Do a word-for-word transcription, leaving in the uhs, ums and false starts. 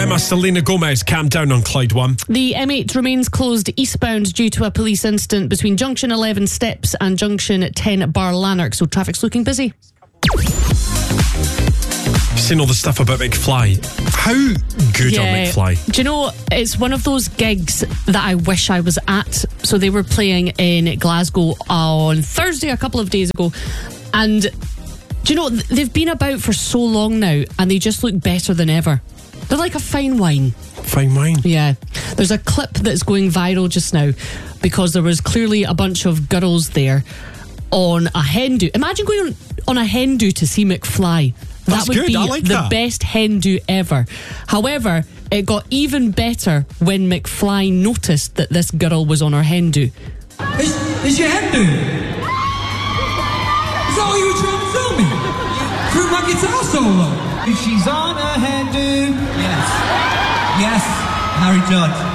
Emma, Selena Gomez, Calm Down on Clyde One. The M eight remains closed eastbound due to a police incident between Junction eleven Steps and Junction ten Bar Lanark, so traffic's looking busy. You've seen all the stuff about McFly. How good yeah. are McFly? Do you know, it's one of those gigs that I wish I was at. So they were playing in Glasgow on Thursday, a couple of days ago. And do you know, they've been about for so long now and they just look better than ever. They're like a fine wine. Fine wine? Yeah. There's a clip that's going viral just now because there was clearly a bunch of girls there on a hen do. Imagine going on, on a hen do to see McFly. That's that would good. be I like the that. best hen do ever. However, it got even better when McFly noticed that this girl was on her hen do. Is, is your hen do? Is that what you were trying to tell me? Through my guitar solo? If she's on her hen do. Yes. Yes, Harry Judd.